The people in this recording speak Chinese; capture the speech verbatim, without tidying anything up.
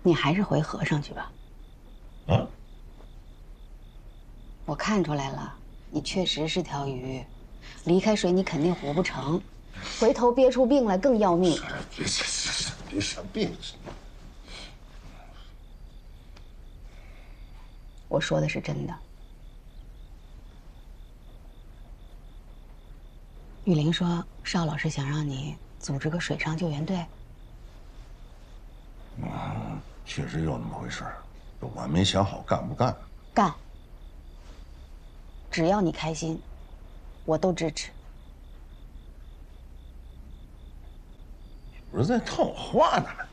你还是回河上去吧。 啊？ 我看出来了，你确实是条鱼，离开水你肯定活不成，回头憋出病来更要命。 别别别生病！ 我说的是真的。玉玲说，邵老师想让你组织个水上救援队。 嗯，确实有那么回事儿，我还没想好干不干。 干。只要你开心，我都支持。 你不是在套我话呢吗？